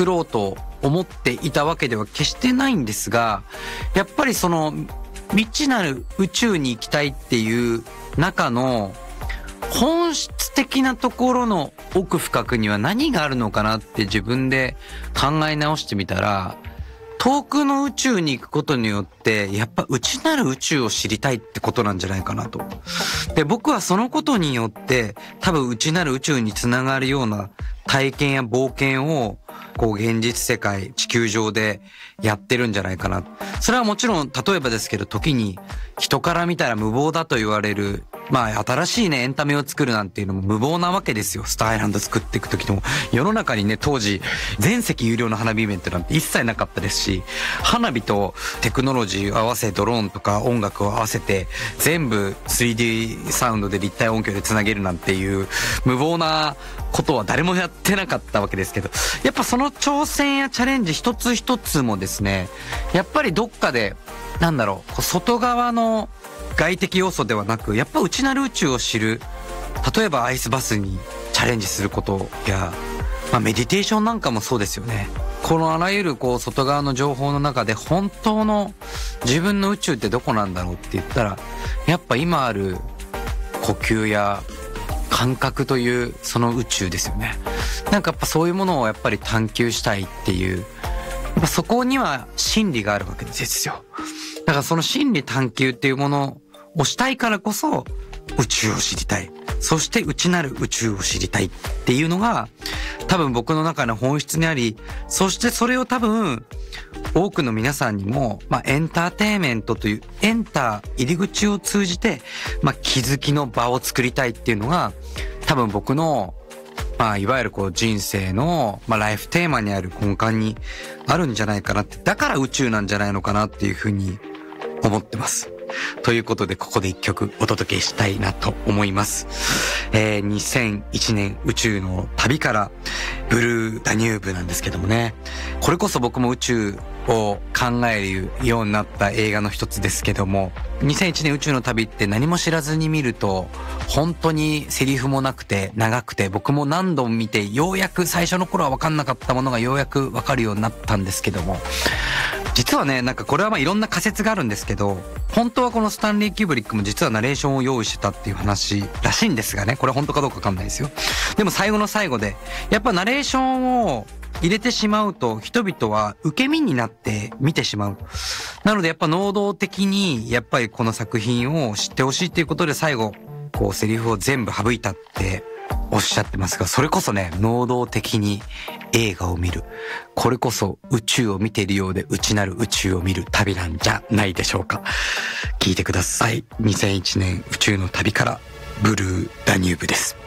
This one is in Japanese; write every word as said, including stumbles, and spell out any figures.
作ろうと思っていたわけでは決してないんですが、やっぱりその未知なる宇宙に行きたいっていう中の本質的なところの奥深くには何があるのかなって自分で考え直してみたら、遠くの宇宙に行くことによってやっぱ内なる宇宙を知りたいってことなんじゃないかなと。で、僕はそのことによって多分内なる宇宙につながるような体験や冒険をこう現実世界、地球上でやってるんじゃないかな。それはもちろん例えばですけど、時に人から見たら無謀だと言われる、まあ新しいねエンタメを作るなんていうのも無謀なわけですよ。スターアイランド作っていく時でも世の中にね、当時全席有料の花火イベントなんて一切なかったですし、花火とテクノロジーを合わせ、ドローンとか音楽を合わせて全部 スリーディー サウンドで立体音響でつなげるなんていう無謀なことは誰もやってなかったわけですけど、やっぱその挑戦やチャレンジ一つ一つもですね、やっぱりどっかでなんだろう、外側の外的要素ではなく、やっぱ内なる宇宙を知る、例えばアイスバスにチャレンジすることや、まあメディテーションなんかもそうですよね。このあらゆるこう外側の情報の中で本当の自分の宇宙ってどこなんだろうって言ったら、やっぱ今ある呼吸や感覚というその宇宙ですよね。なんかやっぱそういうものをやっぱり探求したいっていう、やっぱそこには真理があるわけですよ。だからその真理探求っていうものをしたいからこそ宇宙を知りたい。そして内なる宇宙を知りたいっていうのが多分僕の中の本質にあり、そしてそれを多分多くの皆さんにも、まあエンターテインメントというエンター入り口を通じて、まあ気づきの場を作りたいっていうのが多分僕のまあいわゆるこう人生のまあライフテーマにある根幹にあるんじゃないかなって、だから宇宙なんじゃないのかなっていうふうに思ってます。ということでここで一曲お届けしたいなと思います。えー、にせんいちねん宇宙の旅からブルーダニューブなんですけどもね、これこそ僕も宇宙を考えるようになった映画の一つですけども、にせんいちねん宇宙の旅って何も知らずに見ると本当にセリフもなくて長くて、僕も何度も見てようやく最初の頃は分かんなかったものがようやく分かるようになったんですけども、実はね、なんかこれはまあいろんな仮説があるんですけど、本当はこのスタンリー・キューブリックも実はナレーションを用意してたっていう話らしいんですがね、これ本当かどうかわかんないですよ。でも最後の最後でやっぱナレーションを入れてしまうと人々は受け身になって見てしまう。なのでやっぱ能動的にやっぱりこの作品を知ってほしいっていうことで最後こうセリフを全部省いたっておっしゃってますが、それこそね、能動的に映画を見る、これこそ宇宙を見ているようで内なる宇宙を見る旅なんじゃないでしょうか。聞いてください。にせんいちねん宇宙の旅からブルーダニューブです。